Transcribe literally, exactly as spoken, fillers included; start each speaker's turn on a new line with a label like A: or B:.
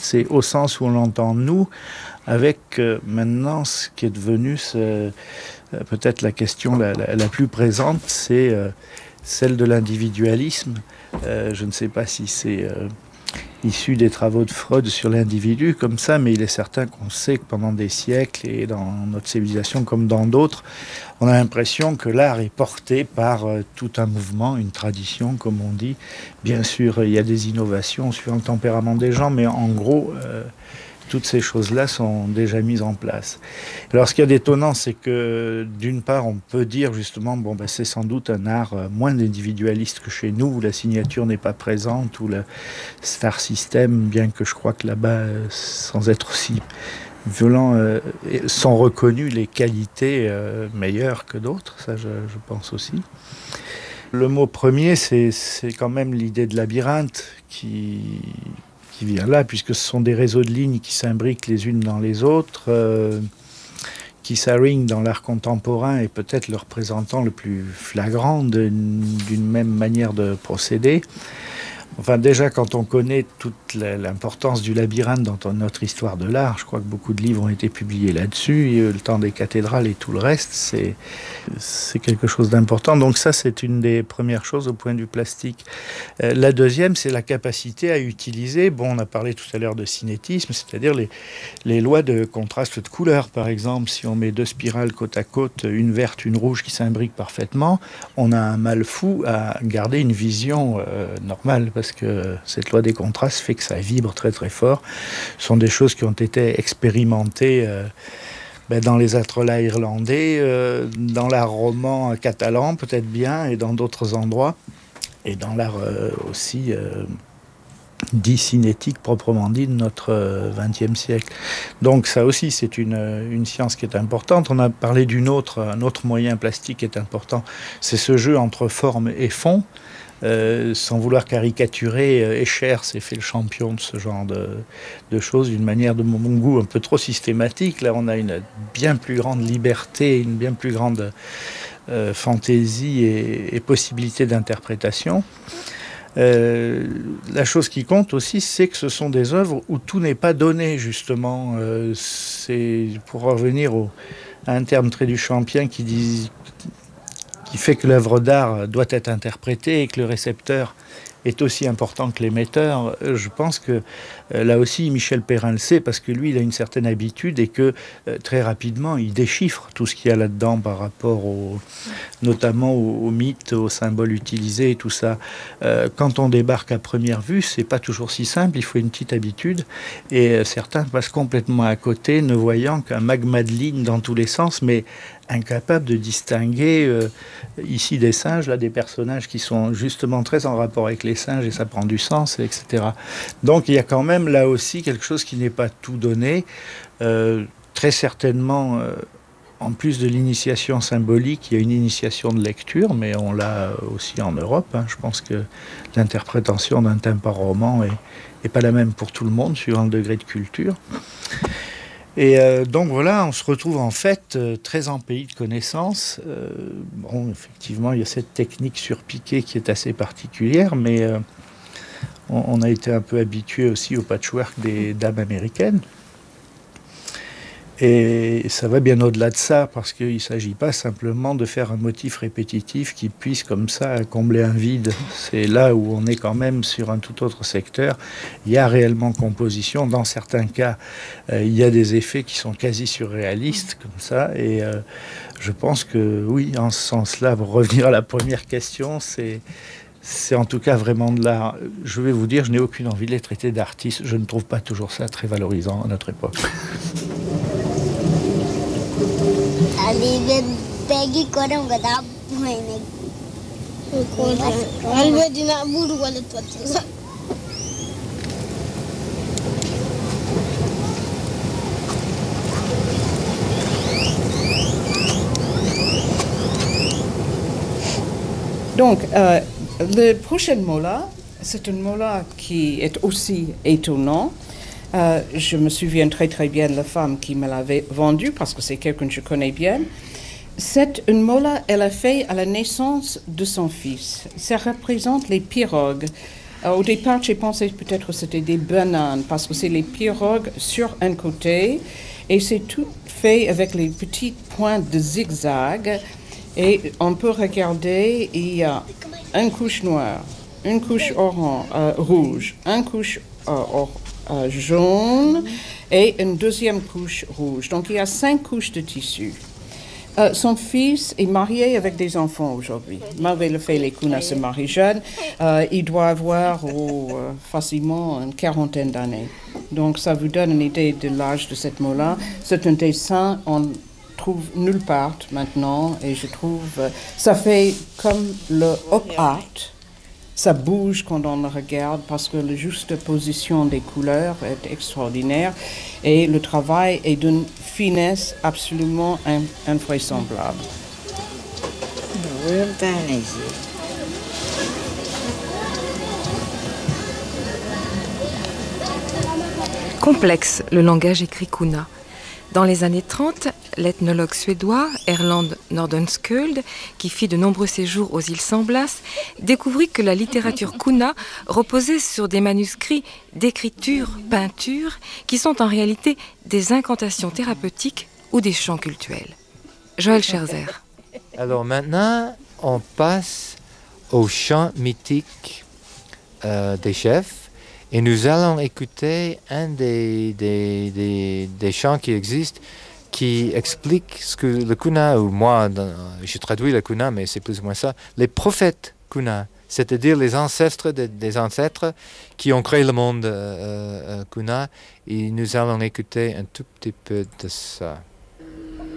A: C'est au sens où on l'entend nous, avec euh, maintenant ce qui est devenu ce, euh, peut-être la question la, la, la plus présente, c'est euh, celle de l'individualisme. Euh, je ne sais pas si c'est euh, issu des travaux de Freud sur l'individu comme ça, mais il est certain qu'on sait que pendant des siècles et dans notre civilisation comme dans d'autres, on a l'impression que l'art est porté par euh, tout un mouvement, une tradition, comme on dit. Bien sûr, il y a des innovations suivant le tempérament des gens, mais en gros, euh, toutes ces choses-là sont déjà mises en place. Alors, ce qui est d'étonnant, c'est que, d'une part, on peut dire justement, bon, ben, c'est sans doute un art moins individualiste que chez nous, où la signature n'est pas présente, où le star system, bien que je crois que là-bas, sans être aussi violent, euh, sont reconnues les qualités euh, meilleures que d'autres, ça je, je pense aussi. Le mot premier, c'est, c'est quand même l'idée de labyrinthe qui... qui vient là, puisque ce sont des réseaux de lignes qui s'imbriquent les unes dans les autres, euh, qui s'arriment dans l'art contemporain et peut-être le représentant le plus flagrant d'une, d'une même manière de procéder. Enfin, déjà, quand on connaît toute l'importance du labyrinthe dans notre histoire de l'art, je crois que beaucoup de livres ont été publiés là-dessus, et le temps des cathédrales et tout le reste, c'est, c'est quelque chose d'important. Donc ça, c'est une des premières choses au point de vue plastique. Euh, la deuxième, c'est la capacité à utiliser, bon, on a parlé tout à l'heure de cinétisme, c'est-à-dire les, les lois de contraste de couleurs, par exemple. Si on met deux spirales côte à côte, une verte, une rouge qui s'imbriquent parfaitement, on a un mal fou à garder une vision euh, normale, parce que cette loi des contrastes fait que ça vibre très très fort. Ce sont des choses qui ont été expérimentées euh, ben, dans les astrolats irlandais, euh, dans l'art roman catalan peut-être bien, et dans d'autres endroits, et dans l'art euh, aussi euh, dit cinétique proprement dit de notre vingtième siècle. Donc ça aussi c'est une, une science qui est importante. On a parlé d'une autre, un autre moyen plastique qui est important, c'est ce jeu entre forme et fond. Euh, sans vouloir caricaturer, euh, Escher s'est fait le champion de ce genre de, de choses d'une manière de mon goût un peu trop systématique. Là on a une bien plus grande liberté, une bien plus grande euh, fantaisie et, et possibilité d'interprétation. Euh, la chose qui compte aussi, c'est que ce sont des œuvres où tout n'est pas donné, justement. Euh, c'est, pour revenir au, à un terme très duchampien qui dit... qui fait que l'œuvre d'art doit être interprétée et que le récepteur est aussi important que l'émetteur. Je pense que euh, là aussi Michel Perrin le sait, parce que lui il a une certaine habitude et que euh, très rapidement il déchiffre tout ce qu'il y a là-dedans par rapport au, notamment aux, aux mythes, aux symboles utilisés et tout ça. Euh, quand on débarque à première vue, c'est pas toujours si simple, il faut une petite habitude, et euh, certains passent complètement à côté, ne voyant qu'un magma de lignes dans tous les sens, mais incapable de distinguer euh, ici des singes, là des personnages qui sont justement très en rapport avec les singes et ça prend du sens, et cetera. Donc il y a quand même là aussi quelque chose qui n'est pas tout donné. Euh, très certainement, euh, en plus de l'initiation symbolique, il y a une initiation de lecture, mais on l'a aussi en Europe. Hein. Je pense que l'interprétation d'un tympan roman est, est pas la même pour tout le monde, suivant le degré de culture. Et euh, donc voilà, on se retrouve en fait euh, très en pays de connaissance. Euh, bon, effectivement, il y a cette technique surpiquée qui est assez particulière, mais euh, on, on a été un peu habitué aussi au patchwork des dames américaines. Et ça va bien au-delà de ça, parce qu'il ne s'agit pas simplement de faire un motif répétitif qui puisse comme ça combler un vide. C'est là où on est quand même sur un tout autre secteur. Il y a réellement composition. Dans certains cas, euh, il y a des effets qui sont quasi surréalistes, comme ça. Et euh, je pense que, oui, en ce sens-là, pour revenir à la première question, c'est... c'est en tout cas vraiment de l'art. Je vais vous dire, je n'ai aucune envie de les traiter d'artistes. Je ne trouve pas toujours ça très valorisant à notre époque.
B: Donc, euh, le prochain mot-là, c'est un mot-là qui est aussi étonnant. Euh, je me souviens très très bien de la femme qui me l'avait vendu, parce que c'est quelqu'un que je connais bien. C'est une mot-là, elle a fait à la naissance de son fils. Ça représente les pirogues Euh, au départ, j'ai pensé peut-être que c'était des bananes parce que c'est les pirogues sur un côté et c'est tout fait avec les petites pointes de zigzag. Et on peut regarder, il y a une couche noire, une couche orange, euh, rouge, une couche euh, or, euh, jaune et une deuxième couche rouge. Donc il y a cinq couches de tissu. Euh, son fils est marié avec des enfants aujourd'hui. Malgré le fait que les Kunas se marient jeunes, euh, il doit avoir oh, euh, facilement une quarantaine d'années. Donc ça vous donne une idée de l'âge de cette mot-là. C'est un dessin, on trouve nulle part maintenant, et je trouve euh, ça fait comme le op art. Ça bouge quand on le regarde parce que la juste position des couleurs est extraordinaire et le travail est d'une finesse absolument invraisemblable.
C: Complexe, le langage écrit kuna. Dans les années trente, l'ethnologue suédois Erland Nordenskjöld, qui fit de nombreux séjours aux îles San Blas, découvrit que la littérature kuna reposait sur des manuscrits d'écriture, peinture, qui sont en réalité des incantations thérapeutiques ou des chants cultuels. Joël Scherzer.
D: Alors maintenant, on passe aux chants mythiques euh, des chefs. Et nous allons écouter un des, des, des, des chants qui existent, qui explique ce que le kuna, ou moi, je traduis le kuna, mais c'est plus ou moins ça, les prophètes kuna, c'est-à-dire les ancêtres des, des ancêtres qui ont créé le monde euh, euh, kuna. Et nous allons écouter un tout petit peu de ça.